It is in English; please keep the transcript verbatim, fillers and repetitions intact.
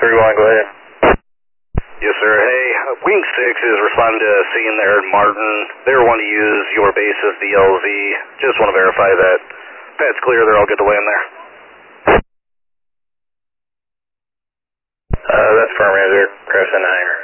three one, go ahead. Yes, sir. Hey, Wing six is responding to a scene there in Martin. They were wanting to use your base as the L Z. Just want to verify that pad's clear, they're all good to land there. Uh, that's affirmative, they're crossing the hangar.